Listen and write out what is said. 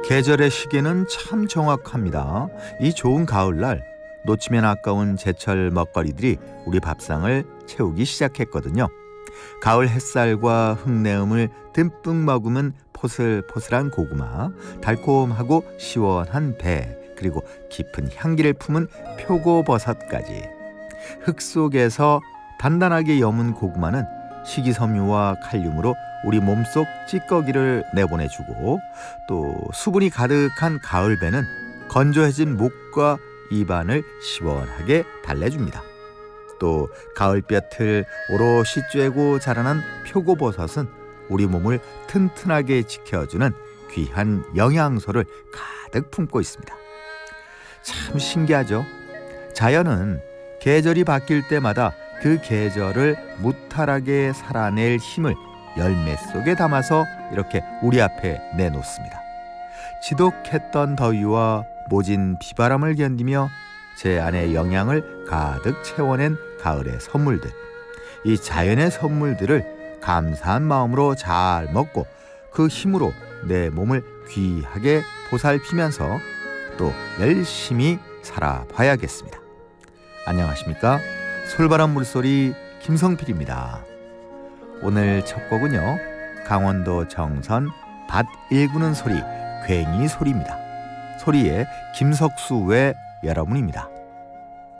계절의 시계는 참 정확합니다. 이 좋은 가을날 놓치면 아까운 제철 먹거리들이 우리 밥상을 채우기 시작했거든요. 가을 햇살과 흙내음을 듬뿍 머금은 포슬포슬한 고구마, 달콤하고 시원한 배, 그리고 깊은 향기를 품은 표고버섯까지. 흙 속에서 단단하게 여문 고구마는 식이섬유와 칼륨으로 우리 몸속 찌꺼기를 내보내주고, 또 수분이 가득한 가을배는 건조해진 목과 입안을 시원하게 달래줍니다. 또 가을볕을 오롯이 쬐고 자라난 표고버섯은 우리 몸을 튼튼하게 지켜주는 귀한 영양소를 가득 품고 있습니다. 참 신기하죠? 자연은 계절이 바뀔 때마다 그 계절을 무탈하게 살아낼 힘을 열매 속에 담아서 이렇게 우리 앞에 내놓습니다. 지독했던 더위와 모진 비바람을 견디며 제 안에 영양을 가득 채워낸 가을의 선물들, 이 자연의 선물들을 감사한 마음으로 잘 먹고 그 힘으로 내 몸을 귀하게 보살피면서 또 열심히 살아봐야겠습니다. 안녕하십니까? 솔바람 물소리 김성필입니다. 오늘 첫 곡은요, 강원도 정선 밭 일구는 소리, 괭이 소리입니다. 소리의 김석수 외 여러분입니다.